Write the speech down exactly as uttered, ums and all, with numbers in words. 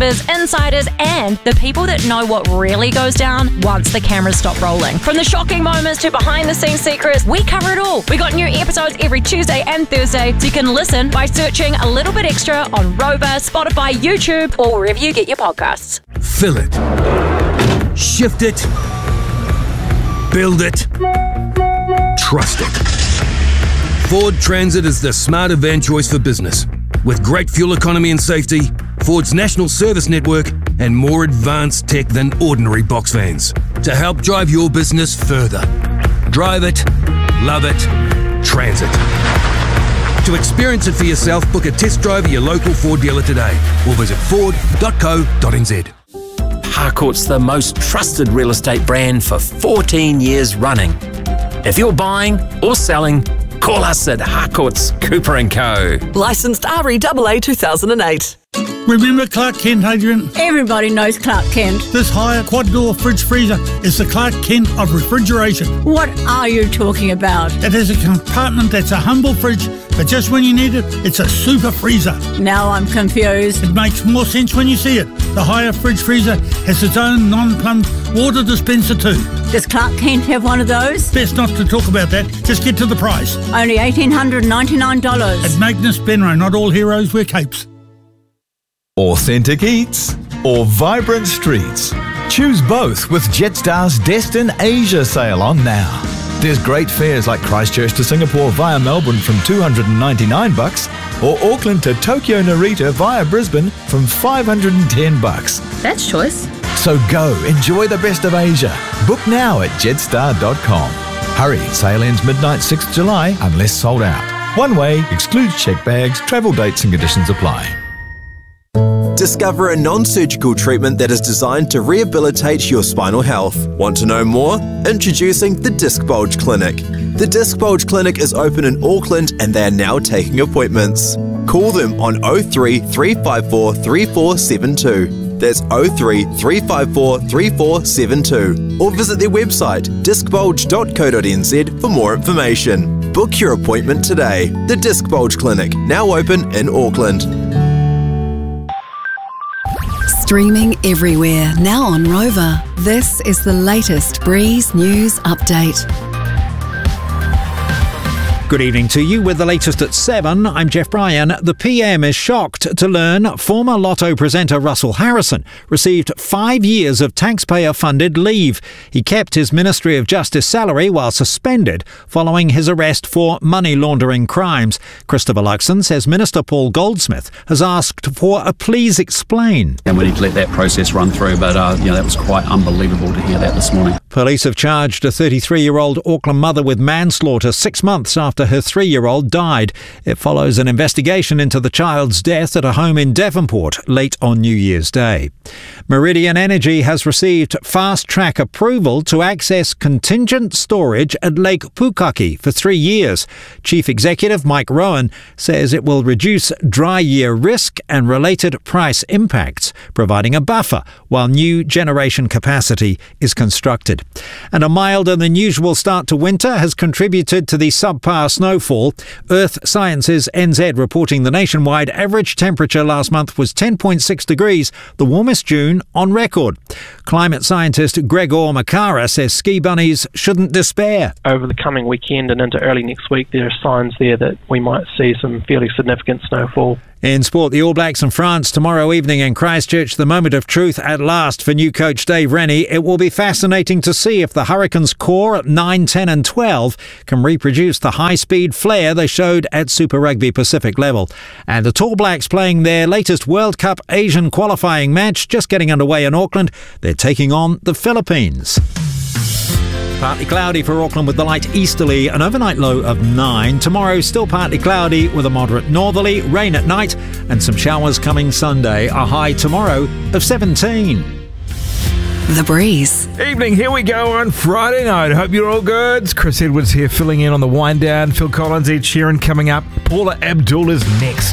members, insiders, and the people that know what really goes down once the cameras stop rolling. From the shocking moments to behind-the-scenes secrets, we cover it all. We got new episodes every Tuesday and Thursday, so you can listen by searching A Little Bit Extra on Rover, Spotify, YouTube, or wherever you get your podcasts. Fill it. Shift it. Build it. Trust it. Ford Transit is the smarter van choice for business. With great fuel economy and safety, Ford's national service network, and more advanced tech than ordinary box vans to help drive your business further. Drive it, love it, Transit. To experience it for yourself, book a test drive at your local Ford dealer today or visit ford dot co dot n z. Harcourt's the most trusted real estate brand for fourteen years running. If you're buying or selling, call us at Harcourt's Cooper and Co. Licensed R E A A two thousand eight. Remember Clark Kent, Adrian? Everybody knows Clark Kent. This higher quad-door fridge freezer is the Clark Kent of refrigeration. What are you talking about? It has a compartment that's a humble fridge, but just when you need it, it's a super freezer. Now I'm confused. It makes more sense when you see it. The higher fridge freezer has its own non-plumbed water dispenser too. Does Clark Kent have one of those? Best not to talk about that. Just get to the price. Only one thousand eight hundred ninety-nine dollars. At Magnus Benro, not all heroes wear capes. Authentic eats or vibrant streets? Choose both with Jetstar's Destin Asia sale on now. There's great fares like Christchurch to Singapore via Melbourne from two hundred ninety-nine bucks, or Auckland to Tokyo Narita via Brisbane from five hundred ten bucks. That's choice. So go, enjoy the best of Asia. Book now at jetstar dot com. Hurry, sale ends midnight sixth of July unless sold out. One way, excludes check bags, travel dates and conditions apply. Discover a non-surgical treatment that is designed to rehabilitate your spinal health. Want to know more? Introducing the Disc Bulge Clinic. The Disc Bulge Clinic is open in Auckland and they are now taking appointments. Call them on oh three, three five four, three four seven two. That's oh three, three five four, three four seven two. Or visit their website, disc bulge dot co dot n z for more information. Book your appointment today. The Disc Bulge Clinic, now open in Auckland. Streaming everywhere, now on Rover. This is the latest Breeze News Update. Good evening to you with the latest at seven. I'm Jeff Bryan. The P M is shocked to learn former Lotto presenter Russell Harrison received five years of taxpayer-funded leave. He kept his Ministry of Justice salary while suspended following his arrest for money laundering crimes. Christopher Luxon says Minister Paul Goldsmith has asked for a please explain. And we need to let that process run through, but uh, you know, that was quite unbelievable to hear that this morning. Police have charged a thirty-three-year-old Auckland mother with manslaughter six months after her three-year-old died. It follows an investigation into the child's death at a home in Devonport late on New Year's Day. Meridian Energy has received fast-track approval to access contingent storage at Lake Pukaki for three years. Chief Executive Mike Rowan says it will reduce dry year risk and related price impacts, providing a buffer while new generation capacity is constructed. And a milder than usual start to winter has contributed to the subpar snowfall. Earth Sciences N Z reporting the nationwide average temperature last month was ten point six degrees, the warmest June on record. Climate scientist Gregor Makara says ski bunnies shouldn't despair. Over the coming weekend and into early next week, there are signs there that we might see some fairly significant snowfall. In sport, the All Blacks and France tomorrow evening in Christchurch. The moment of truth at last for new coach Dave Rennie. It will be fascinating to see if the Hurricanes core at nine, ten and twelve can reproduce the high-speed flair they showed at Super Rugby Pacific level. And the Tall Blacks playing their latest World Cup Asian qualifying match just getting underway in Auckland. They're taking on the Philippines. Partly cloudy for Auckland with the light easterly, an overnight low of nine. Tomorrow still partly cloudy with a moderate northerly, rain at night and some showers coming Sunday. A high tomorrow of seventeen. The Breeze. Evening, here we go on Friday night. Hope you're all good. It's Chris Edwards here filling in on the wind down. Phil Collins, Ed Sheeran coming up. Paula Abdul is next.